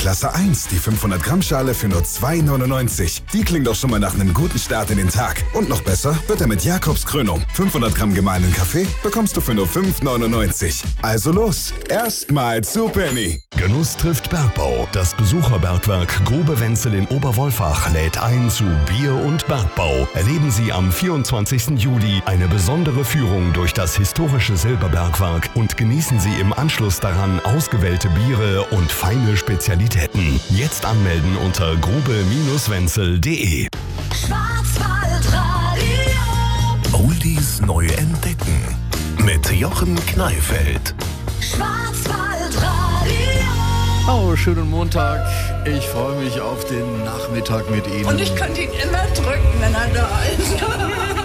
Klasse 1, die 500 Gramm Schale für nur 2,99. Die klingt doch schon mal nach einem guten Start in den Tag. Und noch besser wird er mit Jakobs Krönung. 500 Gramm gemahlenen Kaffee bekommst du für nur 5,99. Also los, erstmal zu Penny. Genuss trifft Bergbau. Das Besucherbergwerk Grube Wenzel in Oberwolfach lädt ein zu Bier und Bergbau. Erleben Sie am 24. Juli eine besondere Führung durch das historische Silberbergwerk und genießen Sie im Anschluss daran ausgewählte Biere und feine Spezialitäten. Jetzt anmelden unter grube-wenzel.de. Schwarzwaldradio. Oldies neu entdecken mit Jochen Kneifeld. Schwarzwaldradio. Oh, schönen Montag. Ich freue mich auf den Nachmittag mit Ihnen. Und ich könnte ihn immer drücken, wenn er da ist.